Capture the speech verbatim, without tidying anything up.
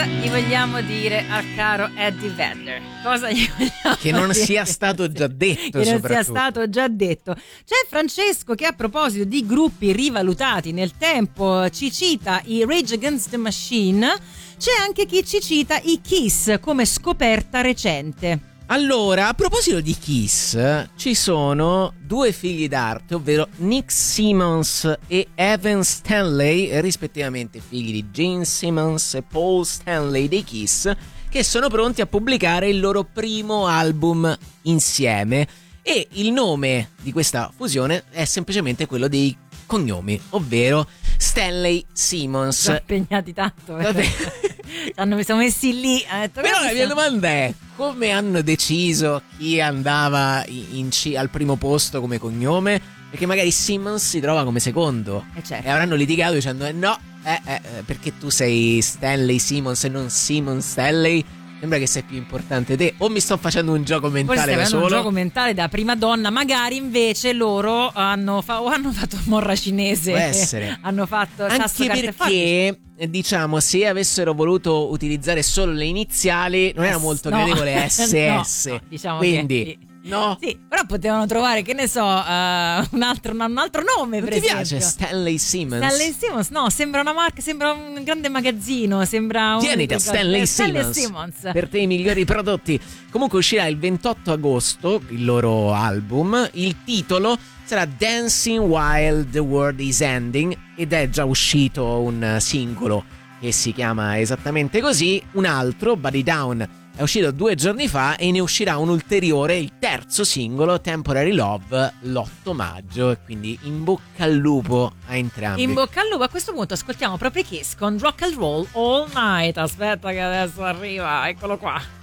gli vogliamo dire al caro Eddie Vedder? Cosa gli vogliamo Che non dire? sia stato già detto, che non sia stato già detto. C'è Francesco che a proposito di gruppi rivalutati nel tempo ci cita i Rage Against the Machine. C'è anche chi ci cita i Kiss come scoperta recente. Allora, a proposito di Kiss, ci sono due figli d'arte, ovvero Nick Simmons e Evan Stanley, rispettivamente figli di Gene Simmons e Paul Stanley dei Kiss, che sono pronti a pubblicare il loro primo album insieme. E il nome di questa fusione è semplicemente quello dei cognomi, ovvero Stanley Simmons. Sono impegnati tanto. Eh. Ci siamo messi lì. Detto, però la mia domanda è: come hanno deciso chi andava in C al primo posto come cognome? Perché magari Simmons si trova come secondo. Eh certo. E avranno litigato dicendo eh, no, eh, eh, perché tu sei Stanley Simmons e non Simon Stanley. Sembra che sei più importante te. O mi sto facendo un gioco mentale da solo? Un gioco mentale da prima donna. Magari invece loro hanno, fa- o hanno fatto morra cinese. Può essere. Hanno fatto anche sasso, perché diciamo, se avessero voluto utilizzare solo le iniziali non era molto no. gradevole S S. No, no, diciamo quindi che, no. Sì, però potevano trovare, che ne so, uh, un, altro, un altro nome. Non per ti esempio. piace Stanley Simmons? Stanley Simmons, no, sembra una marca, sembra un grande magazzino, sembra un Tieni da Stanley, Stanley Simmons, Simmons. per te i migliori prodotti. Comunque uscirà il ventotto agosto il loro album. Il titolo sarà Dancing While the World is Ending ed è già uscito un singolo che si chiama esattamente così. Un altro, Body Down, è uscito due giorni fa e ne uscirà un ulteriore, il terzo singolo, Temporary Love, l'otto maggio. E quindi in bocca al lupo a entrambi. In bocca al lupo. A questo punto ascoltiamo proprio Kiss con Rock and Roll All Night. Aspetta che adesso arriva, eccolo qua.